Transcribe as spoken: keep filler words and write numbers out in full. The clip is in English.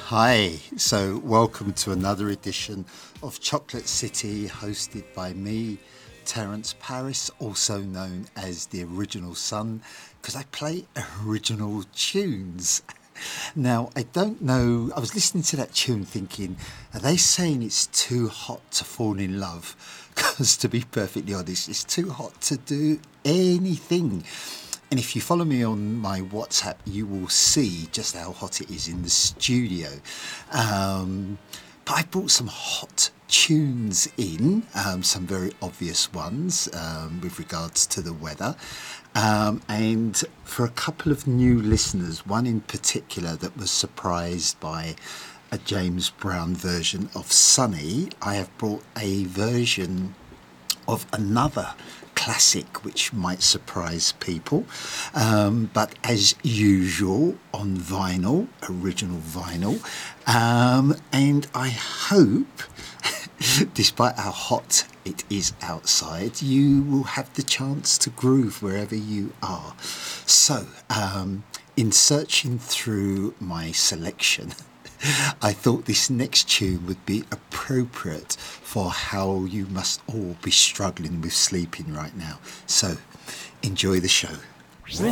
Hi, so welcome to another edition of Chocolate City, hosted by me, Terence Paris, also known as the Original Son, because I play original tunes. Now, I don't know, I was listening to that tune thinking, are they saying it's too hot to fall in love? Because to be perfectly honest, it's too hot to do anything. And if you follow me on my WhatsApp, you will see just how hot it is in the studio. Um, but I brought some hot tunes in, um, some very obvious ones um, with regards to the weather. Um, and for a couple of new listeners, one in particular that was surprised by a James Brown version of Sunny, I have brought a version of another classic which might surprise people, um, but as usual on vinyl, original vinyl, um, and I hope despite how hot it is outside, you will have the chance to groove wherever you are. So um, in searching through my selection, I thought this next tune would be appropriate for how you must all be struggling with sleeping right now. So, enjoy the show.